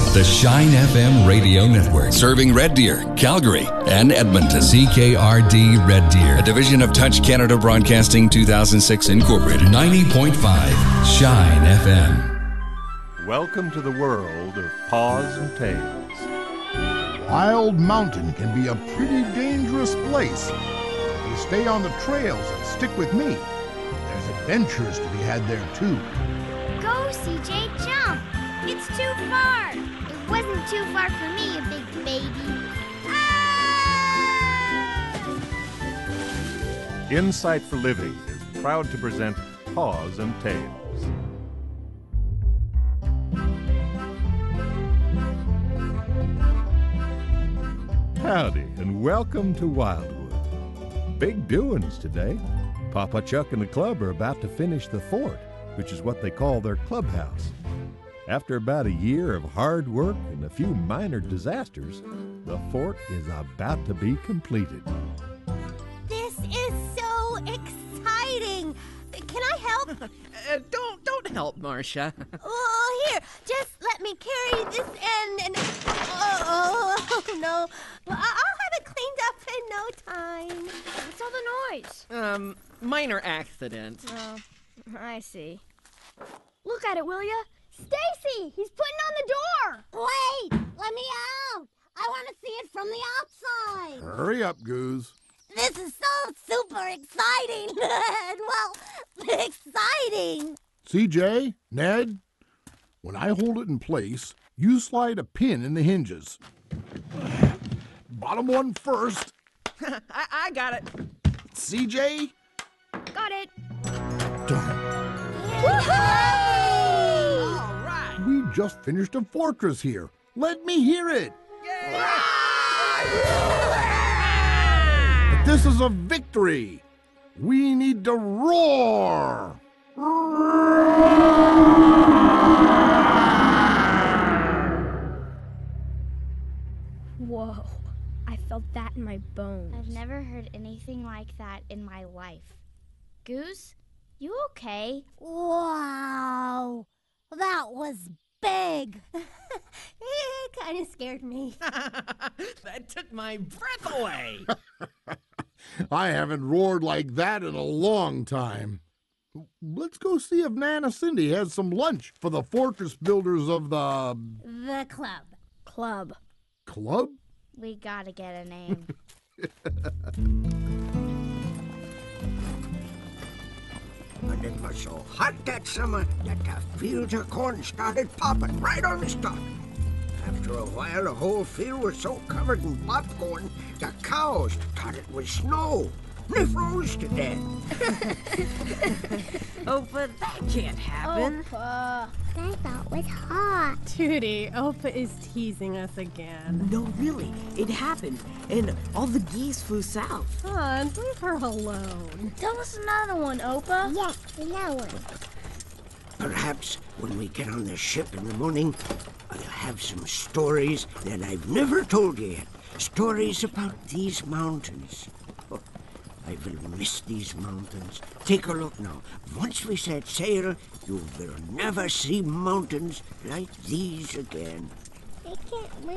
The Shine FM radio network, serving Red Deer, Calgary, and Edmonton. CKRD Red Deer, a division of Touch Canada Broadcasting 2006 Incorporated. 90.5 Shine FM. Welcome to the world of Paws and Tails. Wild Mountain can be a pretty dangerous place. If you stay on the trails and stick with me, there's adventures to be had there too. Go, CJ, jump! It's too far! It wasn't too far for me, you big baby. Ah! Insight for Living is proud to present Paws and Tails. Howdy, and welcome to Wildwood. Big doings today. Papa Chuck and the club are about to finish the fort, which is what they call their clubhouse. After about a year of hard work and a few minor disasters, the fort is about to be completed. This is so exciting! Can I help? Don't help, Marcia. Oh, here, just let me carry this end and... Oh, no. I'll have it cleaned up in no time. What's all the noise? Minor accident. Oh, I see. Look at it, will ya? Stacy! He's putting on the door! Wait! Let me out! I want to see it from the outside! Hurry up, Goose. This is so super exciting! Well, exciting! CJ, Ned, when I hold it in place, you slide a pin in the hinges. Bottom one first. I got it. CJ? Got it! Darn. All right. We just finished a fortress here. Let me hear it. But this is a victory. We need to roar. Whoa. I felt that in my bones. I've never heard anything like that in my life. Goose, you okay? Wow! That was big! It kind of scared me. That took my breath away. I haven't roared like that in a long time. Let's go see if Nana Cindy has some lunch for the fortress builders of the... The club. Club. Club? We gotta get a name. And it was so hot that summer that the fields of corn started popping right on the stalk. After a while, the whole field was so covered in popcorn, the cows thought it was snow. They froze to death. Oh, but that can't happen. I thought it was hot. Tootie, Opa is teasing us again. No, really, it happened, and all the geese flew south. Hans, leave her alone. Tell us another one, Opa. Yes, another one. Perhaps when we get on the ship in the morning, I'll have some stories that I've never told you yet. Stories about these mountains. Oh, I will miss these mountains. Take a look now. Once we set sail, you will never see mountains like these again. I can't